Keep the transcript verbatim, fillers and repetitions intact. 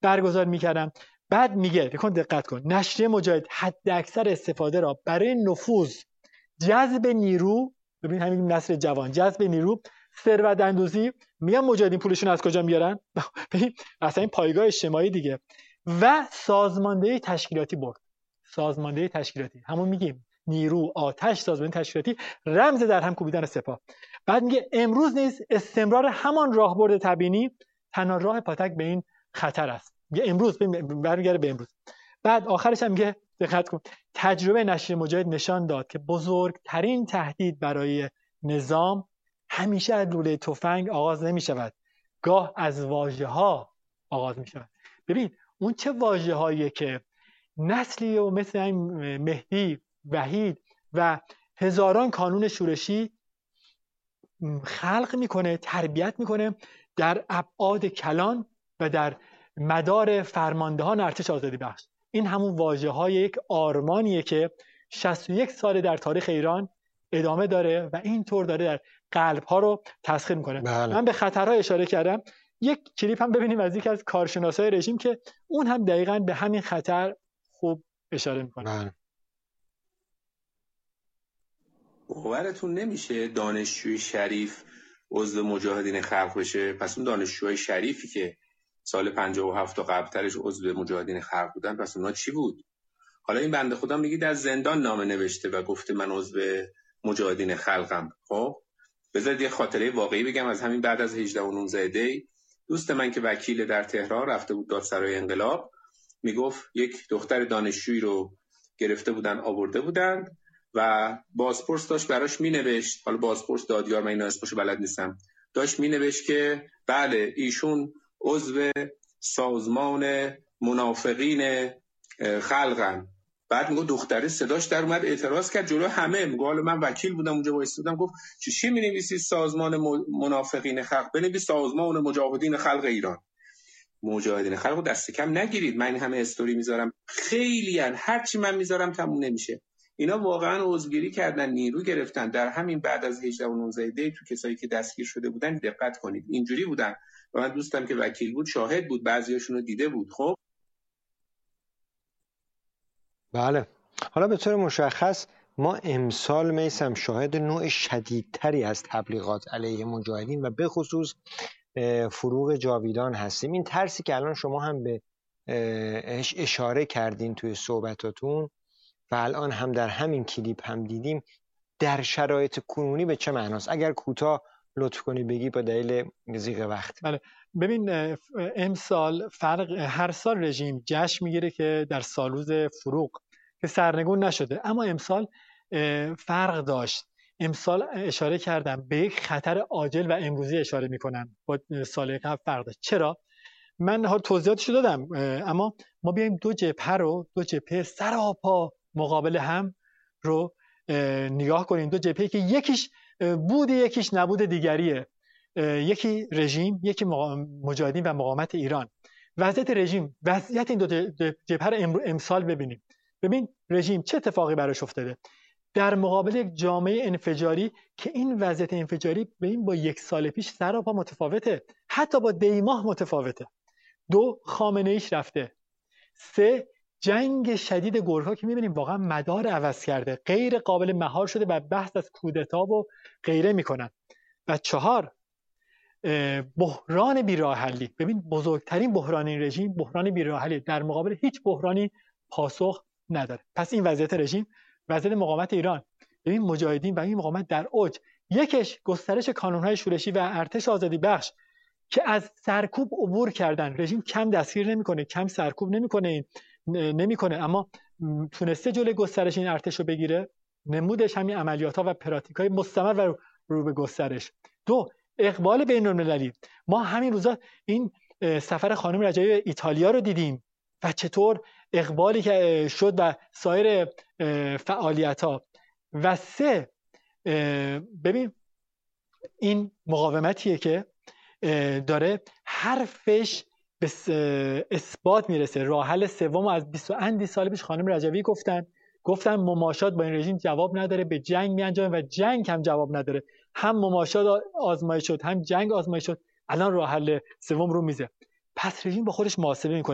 برگزار میکردن. بعد میگه بکن دقت کن، نشریه مجاهد حد اکثر استفاده را برای نفوذ، جذب نیرو، ببین همین نسل جوان، جذب نیرو، ثروت اندوزی، میگن مجاهدین پولشون از کجا میارن؟ ببین اصلا این پایگاه اجتماعی دیگه، و سازماندهی تشکیلاتی برد. سازماندهی تشکیلاتی همون میگیم نیرو، آتش، سازماندهی تشکیلاتی، رمز در هم کوبیدن سپاه. بعد میگه امروز نیز استمرار همان راهبرد تبیینی تنها راه پاتک به این خطر است. میگه امروز، برمیگره به امروز. بعد آخرش هم میگه دقت کن، تجربه نشریه مجاهد نشان داد که بزرگترین تهدید برای نظام همیشه از لوله تفنگ آغاز نمی شود، گاه از واژه ها آغاز می شود. ببین اون چه واژه هاییه که نسلی و مثل این مهدی، وحید و هزاران کانون شورشی خلق میکنه، تربیت میکنه در ابعاد کلان و در مدار فرماندهان ارتش آزادی بخش. این همون واژه های یک آرمانیه که شصت و یک سال در تاریخ ایران ادامه داره و اینطور داره در قلب ها رو تسخیر میکنه. بله. من به خطرها اشاره کردم، یک کلیپ هم ببینیم از یکی از کارشناسای رژیم که اون هم دقیقاً به همین خطر خوب اشاره میکنه. بله. باورتون نمیشه دانشجوی شریف عضو مجاهدین خلق بشه. پس اون دانشجوهای شریفی که سال پنجاه و هفت و قبلترش عضو مجاهدین خلق بودن، پس اونا چی بود؟ حالا این بنده خدا میگه در زندان نامه نوشته و گفته من عضو مجاهدین خلقم. خب بذارید یه خاطره واقعی بگم از همین بعد از هجده و نوزده دی. دوست من که وکیل در تهران رفته بود دادسرای انقلاب، میگفت یک دختر دانشجویی رو گرفته بودن آورده بودن و بازپرس داشت براش مینوشت، حالا بازپرس دادیار، من اینا اسمشو بلد نیستم، داشت مینوشت که بله ایشون عضو سازمان منافقین خلقن. بعد میگه دختره صداش در اومد اعتراض کرد جلو همه، میگه حالا من وکیل بودم اونجا وایسادم، گفت چی چی می‌نویسی سازمان منافقین خلق؟ بنویس سازمان مجاهدین خلق ایران. مجاهدین خلق رو دست کم نگیرید. من این همه استوری میذارم، خیلی ان هر چی من میذارم تموم نمیشه. اینا واقعا عضوگیری کردن، نیرو گرفتن در همین بعد از هجده و نوزده دی. تو کسایی که دستگیر شده بودن دقت کنید اینجوری بودن و من دوستم که وکیل بود شاهد بود، بعضیاشون رو دیده بود. خب بله. حالا به طور مشخص ما امسال میسم شاهد نوع شدیدتری از تبلیغات علیه مجاهدین و به خصوص فروغ جاویدان هستیم. این ترسی که الان شما هم به اشاره کردین توی صحبتاتون و الان هم در همین کلیپ هم دیدیم، در شرایط کنونی به چه معناست؟ اگر کوتاه لطف کنی بگی با دلیل ضیق وقت. بله ببین امسال فرق، هر سال رژیم جشن میگیره که در سالروز فروغ که سرنگون نشده، اما امسال فرق داشت. امسال اشاره کردم به یک خطر عاجل و امروزی اشاره میکنم، با سال قبل فرق داشت. چرا؟ من ها توضیحاتشو دادم، اما ما بیایم دو جبهه رو، دو جبهه سراپا مقابل هم رو نگاه کنیم. دو جبهه که یکیش بود یکیش نبود دیگریه، یکی رژیم، یکی مجاهدین و مقاومت ایران. وضعیت رژیم، وضعیت این دو جبهه رو امسال ببینیم. ببین رژیم چه اتفاقی براش افتاده در مقابل یک جامعه انفجاری که این وضعیت انفجاری به این با یک سال پیش سراپا متفاوته، حتی با دیماه متفاوته. دو، خامنه ایش رفته. سه، جنگ شدید گرگ‌ها که می‌بینیم واقعا مدار عوض کرده، غیر قابل مهار شده و بحث از کودتا و غیره میکنن. و چهار، بحران بی‌راه‌حلی. ببین بزرگترین بحران این رژیم بحران بی‌راه‌حلی، در مقابل هیچ بحرانی پاسخ نداره. پس این وضعیت رژیم، وضعیت مقاومت ایران. ببین مجاهدین و این مقاومت در اوج، یکش گسترش کانون‌های شورشی و ارتش آزادی بخش که از سرکوب عبور کردن. رژیم کم دستگیر نمیکنه، کم سرکوب نمیکنه، این نمیکنه، اما تونسته جلوی گسترش این ارتش رو بگیره. نمودش همین عملیات‌ها و پراتیک‌های مستمر و رو به گسترش. دو، اقبال بین‌المللی. ما همین روزا این سفر خانم رجایی به ایتالیا رو دیدیم و چطور اقبالی که شد و سایر فعالیت‌ها. و سه، ببین این مقاومتیه که داره حرفش به اثبات میرسه. راه حل سوم از بیست و اندی سال پیش خانم رجوی گفتن گفتن مماشات با این رژیم جواب نداره، به جنگ میانجامه و جنگ هم جواب نداره. هم مماشات آزمایش شد، هم جنگ آزمایش شد، الان راه حل سوم رو میزه. پس رژیم با خودش محاسبه میکنه.